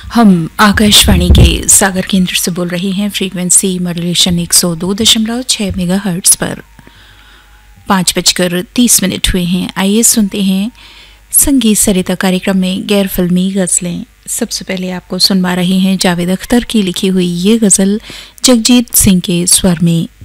हम आकाशवाणी के सागर केंद्र से बोल रहे हैं। फ्रीक्वेंसी मॉड्यूलेशन 102.6 मेगाहर्ट्ज पर 5:30 हुए हैं। आइए सुनते हैं संगीत सरिता कार्यक्रम में गैर फिल्मी गज़लें। सबसे पहले आपको सुनवा रहे हैं जावेद अख्तर की लिखी हुई ये गज़ल जगजीत सिंह के स्वर में।